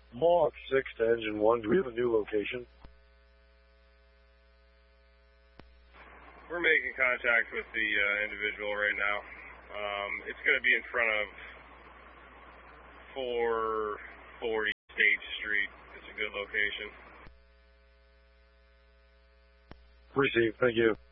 Hawk 6 to Engine 1. Do we have a new location? We're making contact with the individual right now. It's going to be in front of 440 State Street. It's a good location. Received. Thank you.